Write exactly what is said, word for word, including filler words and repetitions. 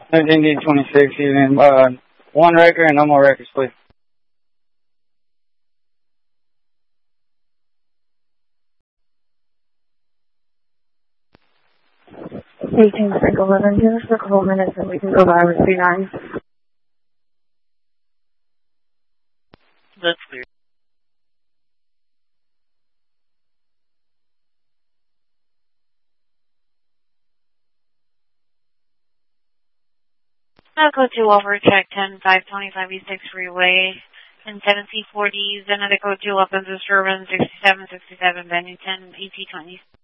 nineteen D twenty-six, even uh, one record and no more records, please. eighteen Sprinkle eleven, give us a couple minutes and we can go by with three nine. That's clear. Medical two over check ten five twenty-five East sixth Freeway and seven C forty, Zenedico two weapons disturbance sixty-seven sixty-seven Bennington E T twenty.